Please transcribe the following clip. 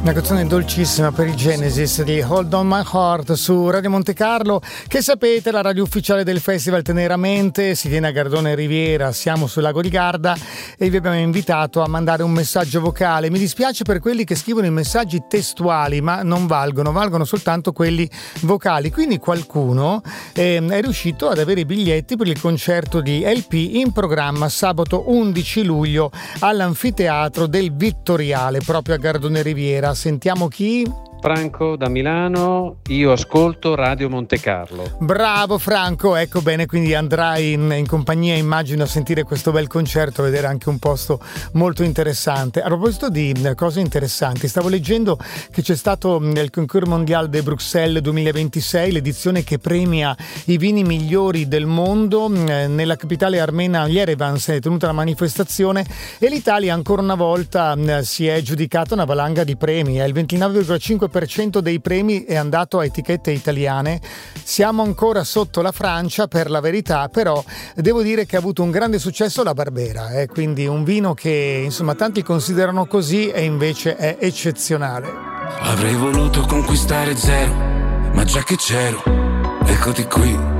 Una canzone dolcissima per i Genesis di Hold On My Heart su Radio Monte Carlo, che sapete la radio ufficiale del Festival Teneramente, si tiene a Gardone Riviera, siamo sul lago di Garda e vi abbiamo invitato a mandare un messaggio vocale. Mi dispiace per quelli che scrivono i messaggi testuali, ma non valgono soltanto quelli vocali, quindi qualcuno è riuscito ad avere i biglietti per il concerto di LP in programma sabato 11 luglio all'Anfiteatro del Vittoriale, proprio a Gardone Riviera. Sentiamo chi? Franco da Milano, io ascolto Radio Monte Carlo. Bravo Franco, ecco bene, quindi andrai in compagnia, immagino, a sentire questo bel concerto, a vedere anche un posto molto interessante. A proposito di cose interessanti, stavo leggendo che c'è stato il Concours Mondial de Bruxelles 2026, l'edizione che premia i vini migliori del mondo. Nella capitale armena Yerevan si è tenuta la manifestazione e l'Italia ancora una volta si è giudicata una valanga di premi, il 29,5% dei premi è andato a etichette italiane. Siamo ancora sotto la Francia, per la verità, però devo dire che ha avuto un grande successo la Barbera, quindi un vino che insomma tanti considerano così e invece è eccezionale. Avrei voluto conquistare zero, ma già che c'ero, eccoti qui.